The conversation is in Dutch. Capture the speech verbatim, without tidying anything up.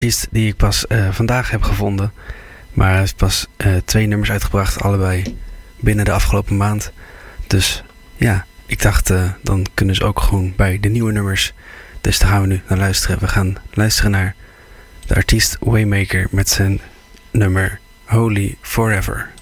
artiest die ik pas uh, vandaag heb gevonden. Maar hij heeft pas uh, twee nummers uitgebracht, allebei binnen de afgelopen maand. Dus ja, ik dacht, uh, dan kunnen ze ook gewoon bij de nieuwe nummers. Dus daar gaan we nu naar luisteren. We gaan luisteren naar de artiest Waymaker met zijn nummer Holy Forever.